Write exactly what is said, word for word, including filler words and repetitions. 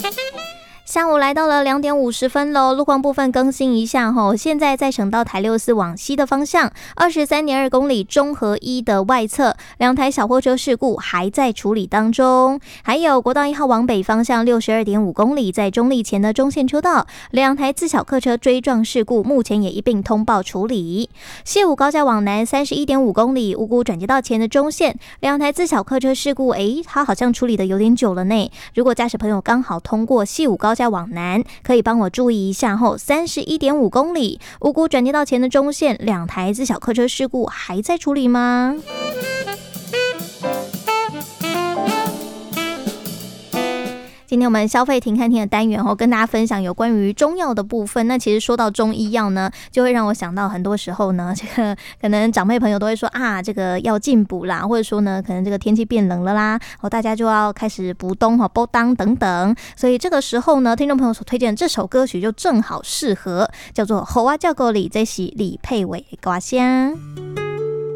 下午来到了两点五十分喽，路况部分更新一下吼，现在在省道台六四往西的方向，二十三点二公里中和一的外侧，两台小货车事故还在处理当中。还有国道一号往北方向六十二点五公里，在中立前的中线车道，两台自小客车追撞事故，目前也一并通报处理。西武高架往南三十一点五公里，五股转接道前的中线，两台自小客车事故，诶，它好像处理的有点久了呢。如果驾驶朋友刚好通过西武高架往南，可以帮我注意一下后，三十一点五公里，五股转接道前的中线，两台自小客车事故还在处理吗？今天我们消费停看听的单元哦，跟大家分享有关于中药的部分。那其实说到中医药呢，就会让我想到很多时候呢，这个可能长辈朋友都会说啊，这个要进补啦，或者说呢，可能这个天气变冷了啦，哦，大家就要开始补冬哈、补当等等。所以这个时候呢，听众朋友所推荐的这首歌曲就正好适合，叫做《猴啊叫狗里》，这是李佩伟的歌声。